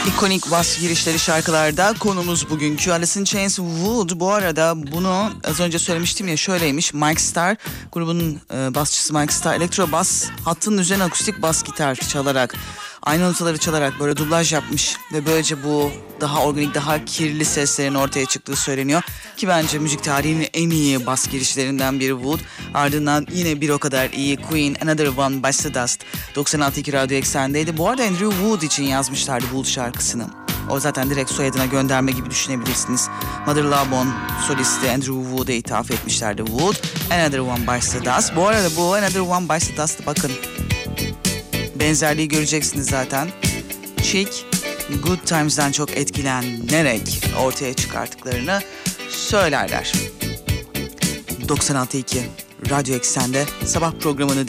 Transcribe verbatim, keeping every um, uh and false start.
İkonik bas girişleri şarkılarda konumuz bugünkü Alice in Chains Wood. Bu arada bunu az önce söylemiştim ya, şöyleymiş. Mike Starr, grubun e, basçısı Mike Starr, elektro bas hattının üzerine akustik bas gitar çalarak, aynı notaları çalarak böyle dublaj yapmış ve böylece bu daha organik, daha kirli seslerin ortaya çıktığı söyleniyor. Ki bence müzik tarihinin en iyi bas girişlerinden biri Wood. Ardından yine bir o kadar iyi Queen, Another One Bites the Dust. doksan altı nokta iki Radyo Eksen'deydi. Bu arada Andrew Wood için yazmışlardı Wood şarkısını. O zaten direkt soyadına gönderme gibi düşünebilirsiniz. Mother Love Bone solisti Andrew Wood'a ithaf etmişlerdi Wood. Another One Bites the Dust. Bu arada bu Another One Bites the Dust'ı bakın. Benzerliği göreceksiniz zaten. Chic, Good Times'dan çok etkilenerek ortaya çıkarttıklarını söylerler. doksan altı nokta iki Radyo Eksen'de sabah programını